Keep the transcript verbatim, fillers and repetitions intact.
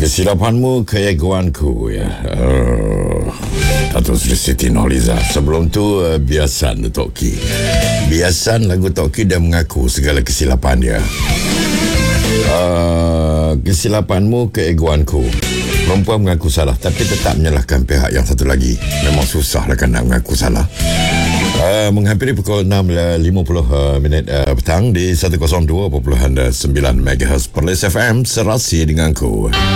Kesilapanmu, keegoanku ya. Uh, Datuk Seri Siti Nurhaliza. Sebelum tu uh, Biasan Toki. Biasan lagu Toki dia mengaku segala kesilapan dia. Uh, kesilapanmu, keegoanku. Perempuan mengaku salah tapi tetap menyalahkan pihak yang satu lagi. Memang susah lah kan nak mengaku salah. Uh, menghampiri pukul enam lima puluh uh, minit uh, petang di seratus dua perpuluhan sembilan megahertz Perlis F M, serasi denganku.